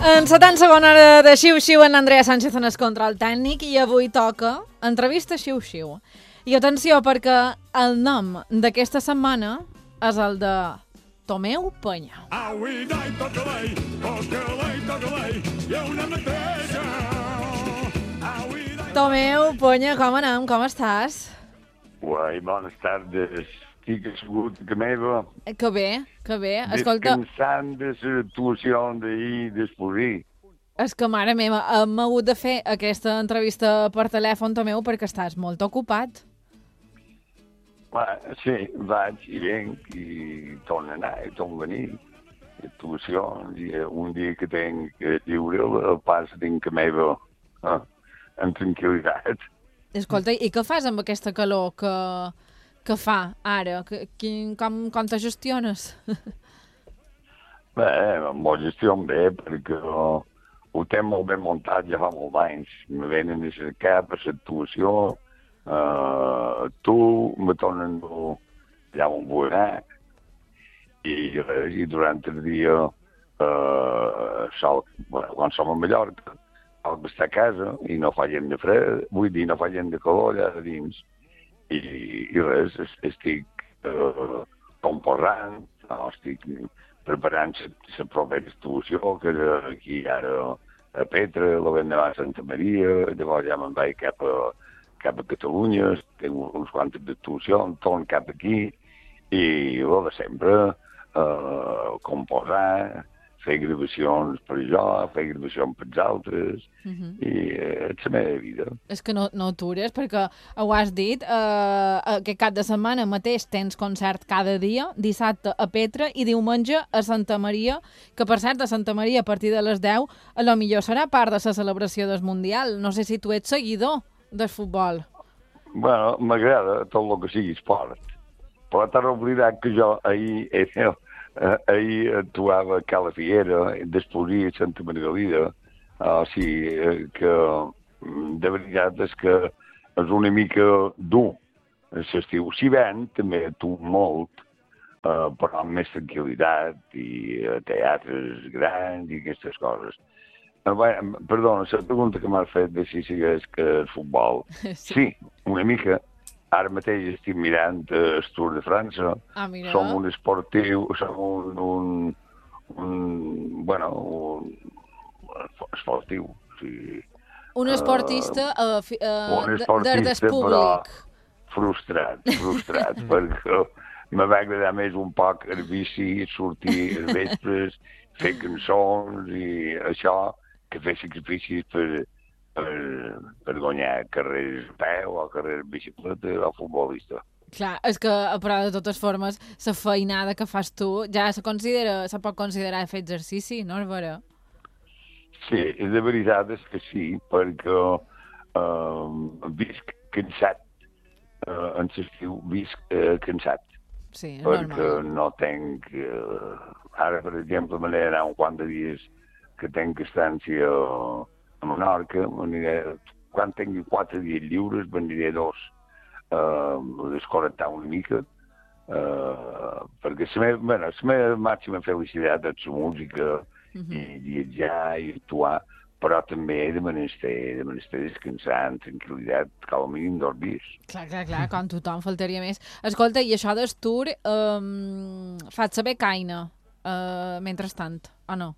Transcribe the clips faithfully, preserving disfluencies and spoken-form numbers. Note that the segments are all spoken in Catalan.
En setanta segona hora de xiu-xiu, en Andrea Sánchez en el control tècnic, i avui toca entrevista xiu-xiu. I atenció, perquè el nom d'aquesta setmana és el de Tomeu Penya. Tomeu Penya, com anem? Com estàs? Uai, bones tardes. Estic assegut a meva. Que bé, que bé. Escolta, descansant de l'actuació d'ahir d'Esporí. és que, mare meva, hem hagut de fer aquesta entrevista per telèfon, Tomeu, perquè estàs molt ocupat. Ah, sí, vaig i venc i torno a anar i torno a venir. Actuacions, i un dia que tinc lliure el pas tinc a meva eh, en tranquil·litat. Escolta, i què fas amb aquesta calor que, que fa ara? Que, quin, com, com te gestiones? Bé, amb la gestió bé, perquè ho tenc molt ben muntat ja fa molts anys. Me venen a cercar per l'actuació, uh, tu me tornen allà on vull anar, i, i durant el dia, uh, sol, bueno, quan som a Mallorca, cal estar a casa i no fa gent de fred, vull dir, no fa gent de calor allà dins, i, i res, estic uh, composant, no, estic preparant la propera actuació, que és aquí ara a Petra, la l'endemà a Santa Maria, llavors ja me'n vaig cap a, cap a Catalunya, tinc uns quantes d'actuacions, torno cap aquí, i el de sempre, uh, composar, fer gravacions per jo, fer gravacions per els altres, uh -huh. i uh, és la meva vida. És que no, no atures, perquè ho has dit, eh, aquest cap de setmana mateix tens concert cada dia, dissabte a Petra i diumenge a Santa Maria, que per cert, a Santa Maria a partir de les deu, a lo millor serà part de la celebració del Mundial. No sé si tu ets seguidor del futbol. Bueno, m'agrada tot el que sigui esport, però t'has oblidat que jo ahir... Eh, Uh, ahir actuava a Cala Figuera, d'Esporí a Santa Margalida, uh, o sigui, uh, que de veritat és que és una mica dur l'estiu. Si ven, també tu molt, uh, però amb més tranquil·litat i uh, teatres grans i aquestes coses. Uh, bé, perdona, la pregunta que m'has fet de si sigués que el futbol. Sí, sí, una mica. Ara mateix estic mirant el Tour de França. Ah, mira. Som un esportiu, som un, un, un bueno, un esportiu. Sí. Un esportista uh, uh, un esportista, però frustrat, frustrat, perquè me va agradar més un poc el bici, sortir els vespres, fer cançons i això, que fer sacrificis per... Per, per guanyar carrers a peu o carrers bicicleta o futbolista. Clar, és que, però de totes formes, la feinada que fas tu ja se considera, se pot considerar fer exercici, no és vera? Sí, de veritat és que sí, perquè uh, visc cansat, uh, en l'estiu visc uh, cansat. Sí, és perquè normal. no tenc... Uh, ara, per exemple, me n'he d'anar un quant de dies que tenc estància a Menorca, aniré, quan tingui quatre dies lliures, m'aniré dos uh, a desconnectar una mica, uh, perquè la meva, bueno, la meva màxima felicitat és la música, uh -huh. i viatjar i actuar, però també de menester, de menester descansar en tranquil·litat, com a mínim dos dies. Clar, clar, clar, com tothom faltaria més. Escolta, i això del tour, um, faig saber caina, uh, mentrestant, o no?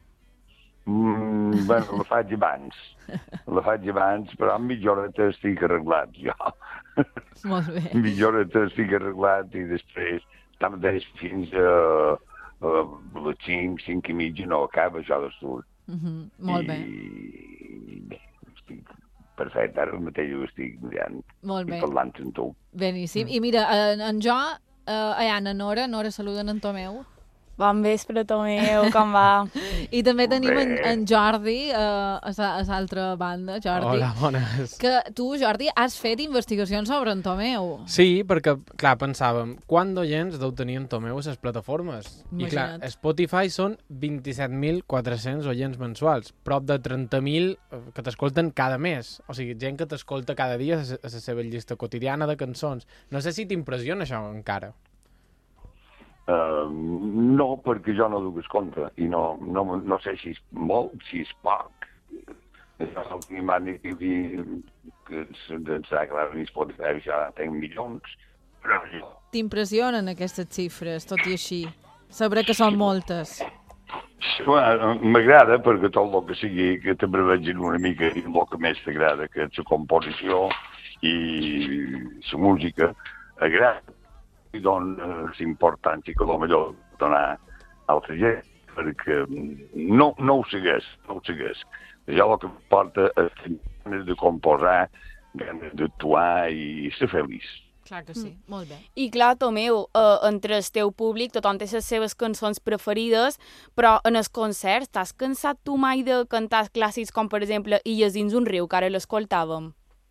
Mm, bueno, la faig abans. La faig abans, però en mitja horeta estic arreglat, jo. Molt bé. En mitja horeta estic arreglat i després, també fins a, a les cinc, cinc i mitja no acaba això d'estur. Uh -huh. Molt bé. I bé, estic perfecte, ara mateix ho estic mirant Molt bé. I parlant amb tu. Beníssim. I mira, en, en jo, eh, allà, en Nora, Nora, saluden en Tomeu. Bon vespre, Tomeu, com va? I també tenim en, en Jordi, eh, a l'altra banda, Jordi. Hola, bones. Que tu, Jordi, has fet investigacions sobre en Tomeu. Sí, perquè, clar, pensàvem, quant d'oients deu tenir en Tomeu a les plataformes? Imagina't. I clar, a Spotify són vint-i-set mil quatre-cents oients mensuals, prop de trenta mil que t'escolten cada mes. O sigui, gent que t'escolta cada dia a la seva llista quotidiana de cançons. No sé si t'impressiona això encara. Uh, no, perquè jo no duc compte i no, no, no sé si és molt, si és poc. L'últim any que vi que ens ha clar ni Spotify ja tenc milions, però jo... T'impressionen aquestes xifres, tot i així? Sabré que són moltes. Bueno, m'agrada perquè tot el que sigui que també vegin una mica i el que més t'agrada, que és la composició i la música, agrada. I doncs l'important i que potser donar a altra gent, perquè no, no ho segueix, no ho segueix. Jo el que em porta és ganes de composar, ganes d'actuar i ser feliç. Clar que sí, mm. molt bé. I clar, Tomeu, eh, entre el teu públic tothom té les seves cançons preferides, però en els concerts t'has cansat tu mai de cantar clàssics com, per exemple, Illes dins un riu, que ara l'escoltàvem?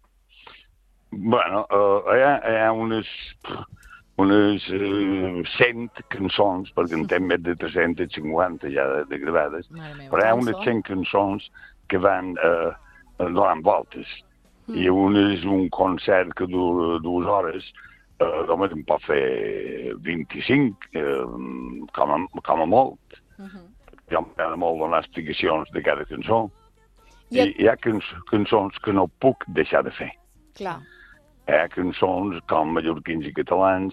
Bueno, uh, hi, ha, hi ha unes... unes uh, cent cançons, perquè en tem més de tres-centes cinquanta ja de, de gravades, però hi ha unes cent cançons que van uh, donant voltes. Mm. I unes, un concert que dura dues hores, uh, només en pot fer vint-i-cinc, uh, com, a, com a molt. Uh -huh. Jo m'agrada molt donar explicacions de cada cançó. I, I hi ha canç cançons que no puc deixar de fer. Clar. Hi ha cançons com mallorquins i catalans,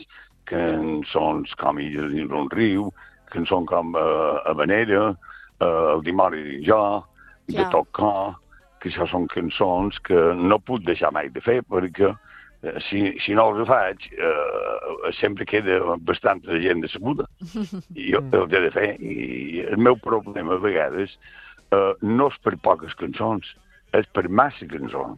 cançons com Illes dins un riu, cançons com uh, Habanera, uh, El dimoni dins jo, De tot cor, que això són cançons que no puc deixar mai de fer, perquè uh, si, si no els faig, uh, sempre queda bastanta gent decebuda. I jo els he de fer. I el meu problema a vegades uh, no és per poques cançons, és per massa cançons.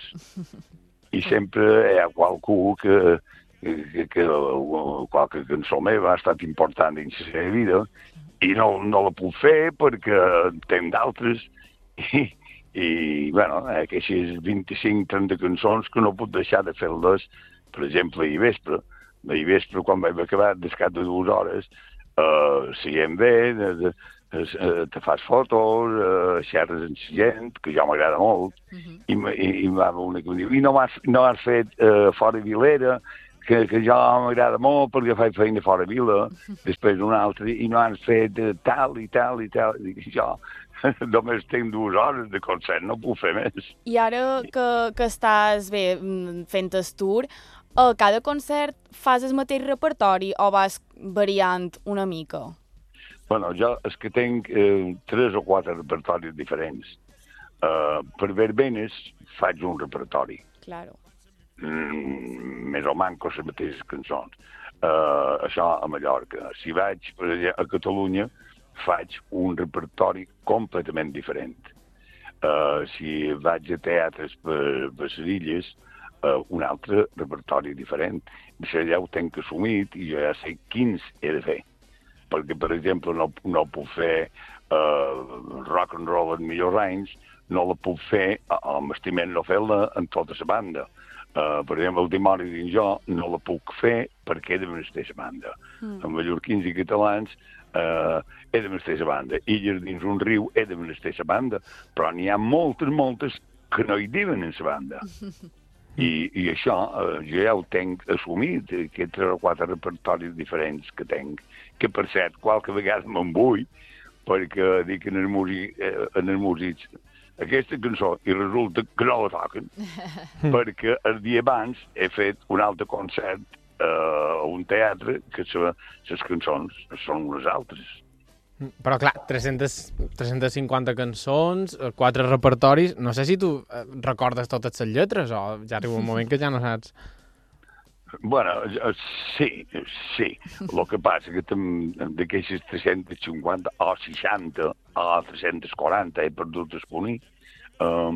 I sempre hi ha qualcú que, que, que qualque cançó meva ha estat important dins la seva vida i no, no la puc fer perquè tenc d'altres i, i bueno, aquestes vint-i-cinc trenta cançons que no puc deixar de fer-les, per exemple, ahir vespre. Ahir vespre, quan vaig acabar, descat de dues hores, uh, siguem bé, de, de, Uh, te fas fotos, uh, xerres amb la gent, que jo m'agrada molt, uh -huh. i, i, i va una que em diu, i no has, no has fet uh, fora Vilera, que, que jo m'agrada molt perquè faig feina fora Vila, després un altre, i no has fet uh, tal i tal i tal, i dic, jo només tinc dues hores de concert, no puc fer més. I ara que, que estàs bé fent el tour, a cada concert fas el mateix repertori o vas variant una mica? Bueno, jo és que tinc eh, tres o quatre repertoris diferents. Uh, per verbenes faig un repertori. Claro. Mm, més o manco les mateixes cançons. Uh, això a Mallorca. Si vaig per allà, a Catalunya, faig un repertori completament diferent. Uh, si vaig a teatres per, per les illes, uh, un altre repertori diferent. Això ja ho tenc assumit i jo ja sé quins he de fer. Perquè, per exemple, no, no puc fer uh, rock and roll en millors anys, no la puc fer, uh, m'estimem no fer-la en tota la banda. Uh, per exemple, El dimoni dins jo no la puc fer perquè he de menester la banda. Mm. En mallorquins i catalans uh, he de menester la banda. Illes dins un riu he de menester la banda, però n'hi ha moltes, moltes que no hi diuen en la banda. I, i això eh, jo ja ho tenc assumit, aquests tres o quatre repertoris diferents que tenc, que per cert, qualque vegada me'n vull, perquè dic en els músics, eh, en els músics aquesta cançó, i resulta que no la toquen, perquè el dia abans he fet un altre concert eh, a un teatre que les cançons són unes altres. Però clar, tres-centes cinquanta cançons, quatre repertoris, no sé si tu recordes totes les lletres o ja arriba un moment que ja no saps. Bueno, sí, sí. El que passa que d'aquestes tres-centes cinquanta o seixanta o tres-centes quaranta he perdut el ponir, uh,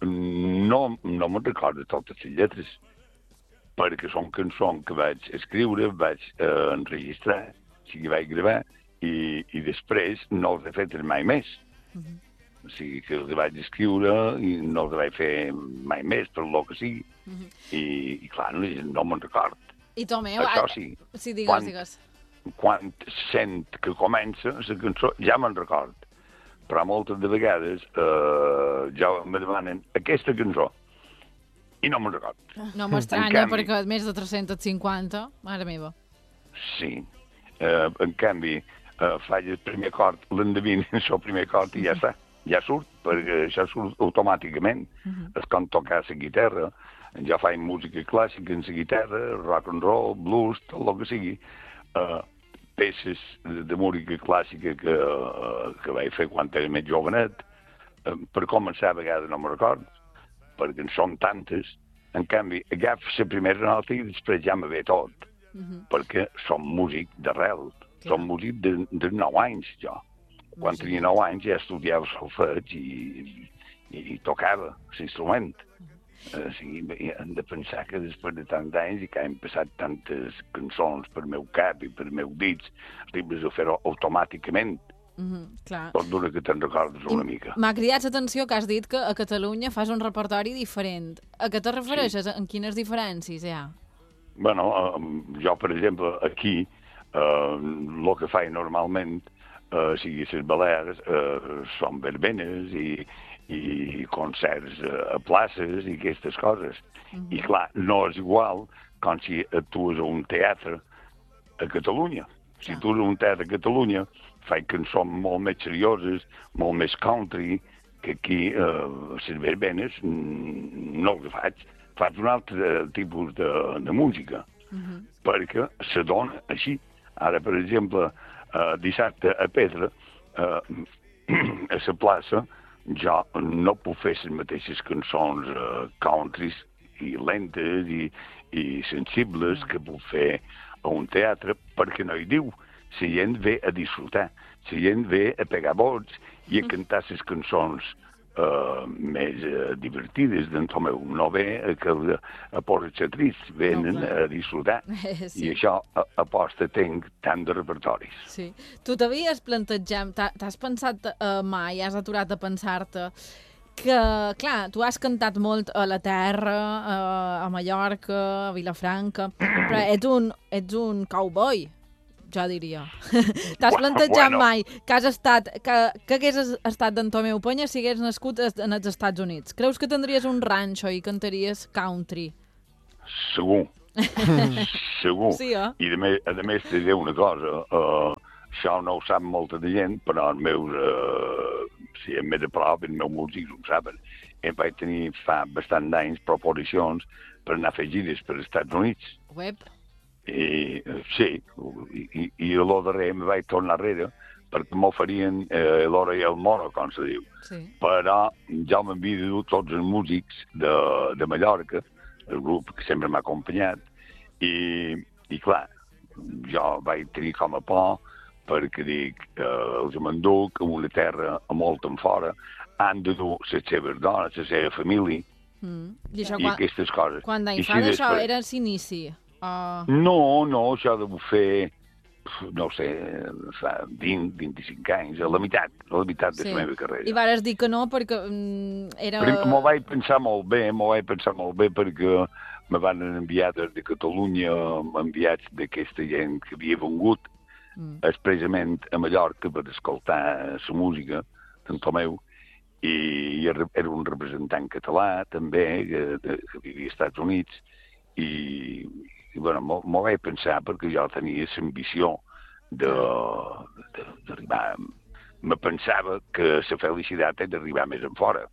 no, no me'n recordo totes les lletres, perquè són cançons que vaig escriure, vaig uh, enregistrar, o sigui, vaig gravar, I, i després no els he fet mai més. Uh-huh. O sigui, que els vaig escriure i no els vaig fer mai més, per el que sigui. Uh-huh. I, I, clar, no, no me'n record. I Tomeu... Això sí. Sí, digues, quan, digues. Quan sent que comença la cançó, ja me'n record. Però moltes de vegades eh, ja me demanen aquesta cançó i no me'n record. No m'estranya, perquè més de tres-centes cinquanta, mare meva. Sí. Eh, en canvi, eh, faig el primer acord, l'endevino el primer acord i ja està. Ja surt, perquè això surt automàticament. Mhm. És com tocar la guitarra. Jo faig música clàssica en la guitarra, rock and roll, blues, tot el que sigui. Uh, peces de, de música clàssica que, uh, que vaig fer quan era més jovenet. Uh, per començar, a vegades no me'n recordo, perquè en són tantes. En canvi, agafo la primera nota i després ja me ve tot, Mhm. perquè som músic d'arrel. Clar. Som músic de, de nou anys, jo. Quan Sí. tenia nou anys ja estudiava solfeig i, i, i tocava l'instrument. Uh, o sigui, hem de pensar que després de tants anys i que hem passat tantes cançons per meu cap i per meus dits, arribes a fer-ho automàticament. Mhm, clar. Tot d'una que te'n recordes una mica. M'ha cridat l'atenció que has dit que a Catalunya fas un repertori diferent. A què te refereixes? En quines diferències hi ha? Bueno, eh, jo, per exemple, aquí, eh, el que faig normalment, eh, sigui les Balears, eh, són verbenes i, i concerts a places i aquestes coses. Mhm. I clar, no és igual com si actues a un teatre a Catalunya. Si Clar. tu a un teatre a Catalunya faig cançons molt més serioses, molt més country, que aquí eh, les verbenes mm, no les faig. Faig un altre tipus de, de música, Mhm. perquè se dona així. Ara, per exemple, eh, dissabte a Petra, eh, a la plaça, jo no puc fer les mateixes cançons eh, countries i lentes i, i sensibles que puc fer a un teatre, perquè no hi diu. La gent ve a disfrutar, la gent ve a pegar bots i a cantar les cançons uh, més uh, divertides d'en Tomeu. No ve a, que, a posar-se trist, venen No, clar. a disfrutar. Sí. I això a, aposta tenc tant de repertoris. Sí. Tu t'havies plantejat, t'ha- t'has pensat uh, mai, has aturat a pensar-te que, clar, tu has cantat molt a la terra, uh, a Mallorca, a Vilafranca, però ets un, ets un cowboy, jo diria. T'has Bueno, plantejat bueno. mai que has estat, que, que hagués estat d'en Tomeu Penya si hagués nascut es- en els Estats Units? Creus que tindries un ranxo i cantaries country? Segur. Segur. Sí, eh? I a més, a més t'he diré una cosa, uh, això no ho sap molta de gent, però els meus, uh, si em més a prop, els meus músics ho saben. Em vaig tenir fa bastant d'anys proposicions per anar a fer gires per als Estats Units. Web? I, eh, sí, i, i, i a lo darrer em vaig tornar enrere perquè m'oferien eh, l'hora i el moro, com se diu. Sí. Però jo m'havia de dur tots els músics de, de Mallorca, el grup que sempre m'ha acompanyat, i, i clar, jo vaig tenir com a por perquè dic, eh, els m'enduc a una terra a molt en fora, han de dur les seves dones, la seva família, Mm. I això i quan, aquestes coses. quan d'any I fa així d'això després- era l'inici? Uh... No, no, això de fer, no ho sé, fa vint, vint-i-cinc anys, a la meitat, a la meitat de Sí. la meva carrera. I vares dir que no perquè mm, era... Però M'ho vaig pensar molt bé, m'ho vaig pensar molt bé perquè me van enviar des de Catalunya enviats d'aquesta gent que havia vengut Mm. expressament a Mallorca per escoltar la música d'en Tomeu, i era era un representant català també que, que vivia als Estats Units, i, i bueno, m'ho m'ho vaig pensar perquè jo tenia l'ambició de- de- d'arribar. Me pensava que la felicitat és d'arribar més en fora.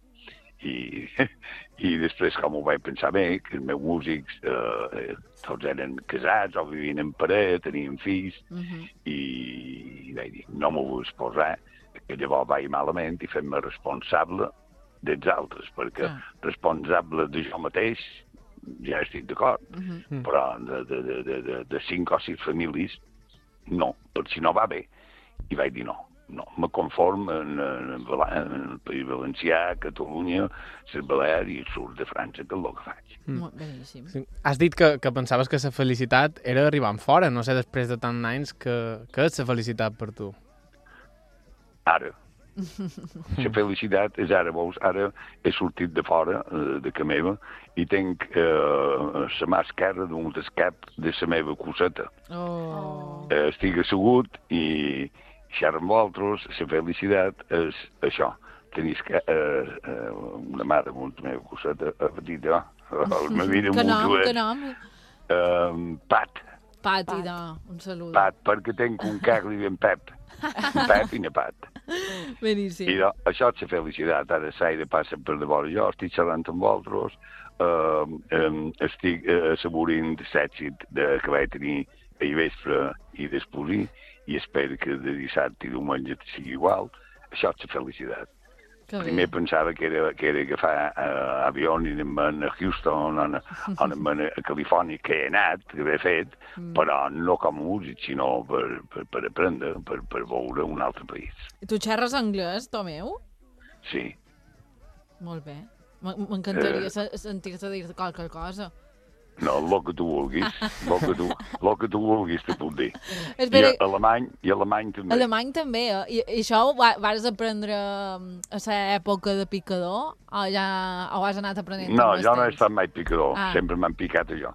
I, i després, com ho vaig pensar bé, que els meus músics eh, tots eren casats o vivien en parella, tenien fills, Mhm. i, i vaig dir, no m'ho vull exposar, que llavors vaig malament i fem-me responsable dels altres, perquè Ah. responsable de jo mateix ja estic d'acord, Mhm. però de, de, de, de, de, de cinc o sis famílies no, per si no va bé. I vaig dir no, no, me conformo en, en, en, Vala- en el País Valencià, Catalunya, les Balears i el sud de França, que és el que faig. Mm. Molt beníssim. Sí. Has dit que, que pensaves que la felicitat era arribar en fora. No sé, després de tants anys, que, que és la felicitat per tu? Ara. La felicitat és ara, veus, ara he sortit de fora, eh, de casa meva, i tenc eh, la mà esquerra d'un escap de la meva coseta. Oh. Eh, estic assegut i xerro amb vosaltres, la felicitat és això, tenir esca eh, eh, una mà damunt la meva coseta, eh, petita, eh, me mira Que nom, molt que nom? eh, Pat. Pat, Pat. idò, un saludo. Pat, perquè tenc un Carli i en Pep. En Pep i en Pat. Beníssim. I do, això és la felicitat. Ara s'ha de passar per davant jo, estic xerrant amb vosaltres, uh, um, estic uh, assaborint l'èxit que vaig tenir ahir vespre i després, i espero que de dissabte i diumenge sigui igual. Això és la felicitat. Que Primer bé. pensava que era, que era agafar uh, avió i anem a Houston o a, o anem a Califòrnia, que he anat, que he fet, mm. però no com a músic, sinó per, per, per aprendre, per, per veure un altre país. I tu xerres anglès, Tomeu? Sí. Molt bé. M- M'encantaria Eh. se- sentir-te dir qualque cosa. No, el que tu vulguis, el que tu, el que tu vulguis te puc dir. Espera, I alemany, i alemany també. alemany també, eh? I, i això ho va- vas aprendre mm, a l'època de picador? O ja ho has anat aprenent No, amb el jo no he temps? estat mai picador, Ah. sempre m'han picat a jo.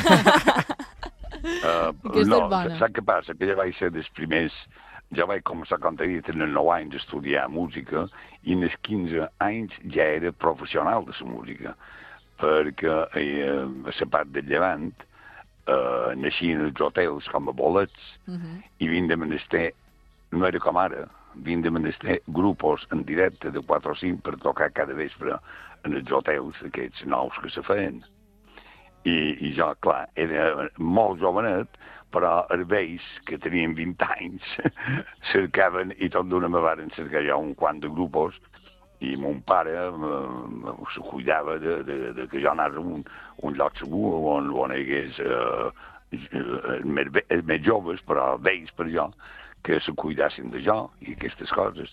uh, Aquesta no, és bona. saps què passa? Que ja vaig ser dels primers, ja vaig començar, com t'he dit, en els nou anys a estudiar música, i en els quinze anys ja era professional de la música, perquè eh, a la part del Llevant eh, naixien els hotels com a bolets, Uh -huh. i vinc de menester, no era com ara, vinc de menester grupos en directe de quatre o cinc per tocar cada vespre en els hotels, aquests nous que se feien. I, i jo, clar, era molt jovenet, però els vells, que tenien vint anys, cercaven, i tot d'una me varen cercar ja un quant de grupos, i mon pare eh, se cuidava de, de, de que jo anés a un, un lloc segur on, on hi hagués eh, els més, ve- els més joves, però vells per jo, que se cuidassin de jo i aquestes coses.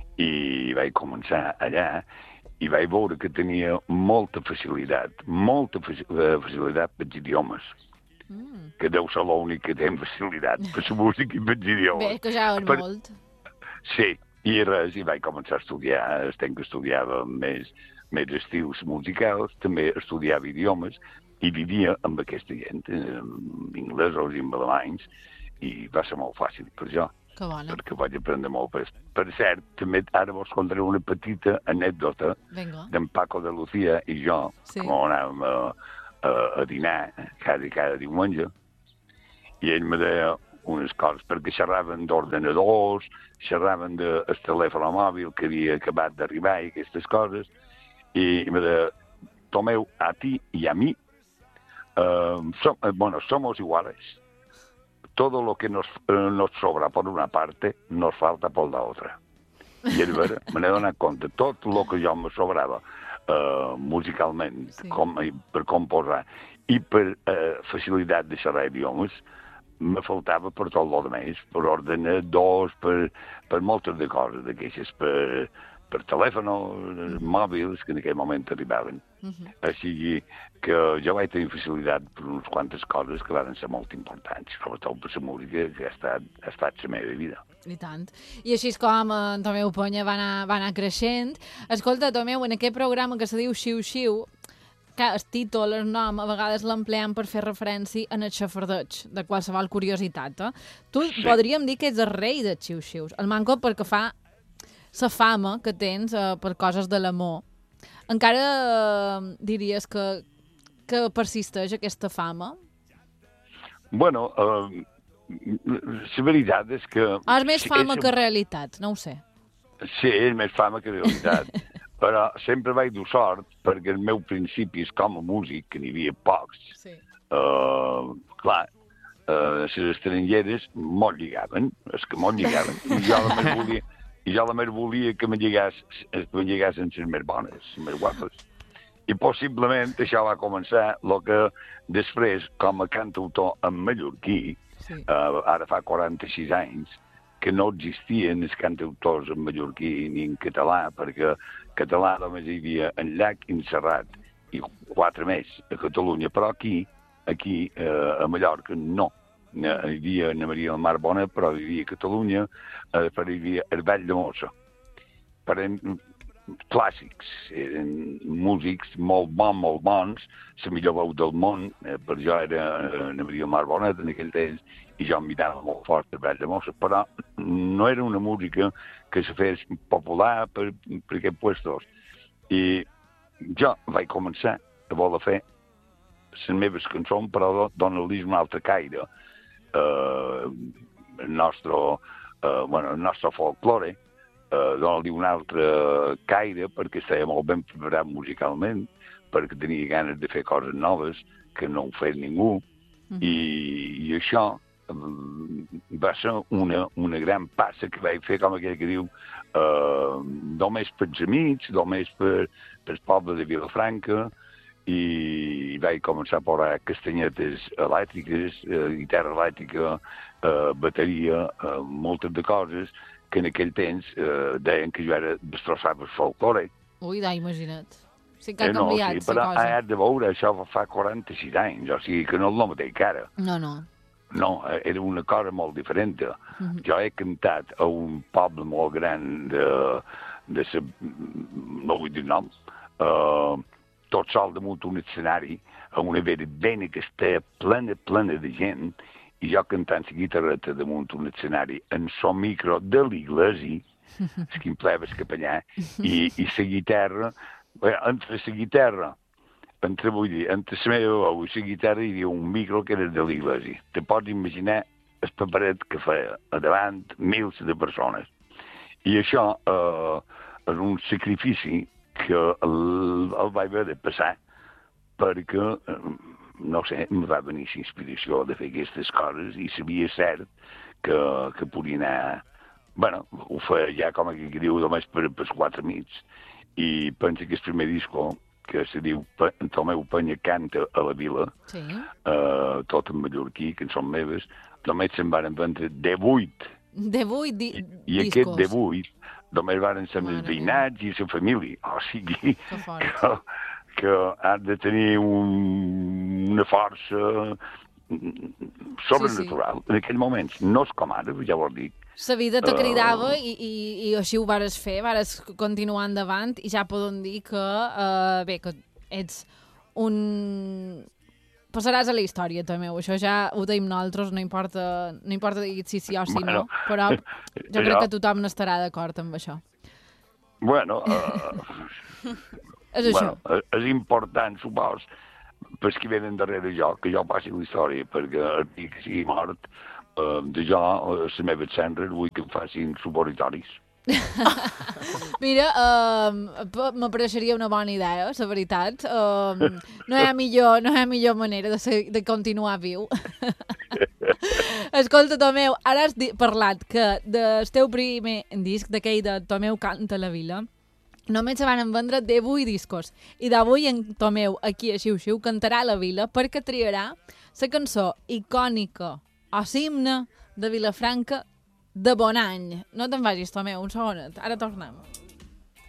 I vaig començar allà i vaig veure que tenia molta facilitat, molta faci- eh, facilitat per els idiomes, Mm. que deu ser l'únic que té facilitat per la música i per els idiomes. Bé, que ja és Per- molt. Sí, i res, i vaig començar a estudiar, estem que estudiava més, més estils musicals, també estudiava idiomes, i vivia amb aquesta gent, amb inglesos i amb alemanys, i va ser molt fàcil per jo, Que bona. perquè vaig aprendre molt. Per, per cert, també ara vos contaré una petita anècdota Vinga. d'en Paco de Lucía i jo, Sí. com anàvem a, a, a dinar cada, cada diumenge, i ell me deia unes coses, perquè xerraven d'ordenadors, xerraven del telèfon mòbil que havia acabat d'arribar i aquestes coses, i me deia, Tomeu, a ti y a mí, eh, som, eh, bueno, somos iguales. Todo lo que nos, eh, nos sobra por una parte, nos falta por la otra. I és vera, me n'he donat compte, tot el que jo me sobrava eh, musicalment, Sí. com, i per composar, i per eh, facilitat de xerrar idiomes, me faltava per tot el més, per ordenadors, per, per moltes de coses d'aquestes, per, per telèfons mòbils que en aquell moment arribaven. Uh -huh. Així que jo vaig tenir facilitat per unes quantes coses que van ser molt importants, sobretot per la música, que ha estat, ha estat la meva vida. I tant. I així és com en Tomeu Penya va anar, va anar creixent. Escolta, Tomeu, en aquest programa que se diu Xiu Xiu, que el títol, el nom, a vegades l'empleem per fer referència en el xafardeig, de qualsevol curiositat. Eh? Tu Sí. podríem dir que ets el rei dels xiu-xius. El manco perquè fa la fama que tens eh, per coses de l'amor. Encara eh, diries que, que persisteix aquesta fama? Bueno, eh, la veritat és que... O és més sí, fama és- que realitat? No ho sé. Sí, és més fama que realitat. Però sempre vaig dur sort, perquè els meus principis com a músic, que n'hi havia pocs, Sí. uh, clar, uh, les estrangeres molt lligaven, és que molt lligaven, i jo la més volia, i jo la més volia que me lligàs, que me lligassin les més bones, les més guapes. I possiblement això va començar el que després, com a cantautor en mallorquí, Sí. uh, ara fa quaranta-sis anys, que no existien els cantautors en mallorquí ni en català, perquè català només hi havia en Llach i en Serrat, i quatre més a Catalunya, però aquí, aquí eh, a Mallorca, no. Hi havia Anna Maria del Mar Bona, però hi havia a Catalunya, eh, però hi havia el Vall de Mossa. Eren clàssics, eren músics molt bons, molt bons, la millor veu del món, eh, per jo era eh, Anna Maria del Mar Bona en aquell temps, i jo em mirava molt fort el Vall de Mossa, però no era una música que se fes popular per, per aquests puestos. I jo vaig començar a voler fer les meves cançons, però donar-li un altre caire. eh, el nostre, eh, bueno, el nostre folklore, eh, donar-li un altre caire perquè estava molt ben preparat musicalment, perquè tenia ganes de fer coses noves que no ho fet ningú, mm-hmm. i, i això eh, va ser una, una gran passa que vaig fer, com aquell que diu, eh, només pels amics, només per, pel poble de Vilafranca, i vaig començar a posar castanyetes elèctriques, eh, guitarra elèctrica, eh, bateria, eh, moltes de coses que en aquell temps eh, deien que jo era destrossar el folklore. Ui, da, imagina't. Sí que ha eh, no, canviat, sí, però cosa. has de veure, això fa quaranta-sis anys, o sigui que no és el mateix que ara. No, no. No, era una cosa molt diferent. Mm-hmm. Jo he cantat a un poble molt gran de... de sa, no vull dir nom, eh, tot sol damunt un escenari, amb una verabena que està plena, plena de gent, i jo cantant la guitarreta damunt un escenari en son micro de l'iglesi, es que em pleves capellà, i, i la guitarra, bé, entre la guitarra, entre, vull dir, entre la meva veu i la guitarra hi havia un micro que era de l'iglesi. Te pots imaginar el paperet que feia a davant mils de persones. I això eh, és un sacrifici que el, el vaig haver de passar perquè, no sé, em va venir la inspiració de fer aquestes coses i sabia cert que, que podia anar... Bueno, ho feia ja, com aquí que diu, només per, per quatre amics. I penso que el primer disco, que se diu Tomeu Penya canta a la vila, sí. eh, tot en mallorquí, que en són meves, només se'n van vendre divuit. divuit di I, i discos. aquest divuit només van ser els veïnats i la família. O sigui que, que has de tenir un, una força sobrenatural. Sí, sí. En aquells moments no és com ara, ja ho dic. La vida te cridava uh... i, i, i així ho vares fer, vares continuar endavant i ja podem dir que, uh, bé, que ets un... Passaràs a la història, també. Això ja ho deim nosaltres, no importa, no importa dir si sí o si bueno, no, però jo crec jo... que tothom n'estarà d'acord amb això. Bueno, uh... és això. Bueno, és important, supos, pels que venen darrere jo, que jo passi la història, perquè el dia que sigui mort, uh, de jo, les meves cendres, vull que em facin supositoris. Mira, uh, m'apareixeria una bona idea, la veritat. Uh, no hi ha millor, no hi ha millor manera de, ser, de continuar viu. Escolta, Tomeu, ara has parlat que del teu primer disc, d'aquell de Tomeu canta a la vila, només se van vendre divuit discos. I d'avui en Tomeu, aquí a Xiu-Xiu, cantarà a la vila perquè triarà la cançó icònica o himne de Vilafranca de bon any. No te'n vagis, Tomeu, un segonet. Ara tornem.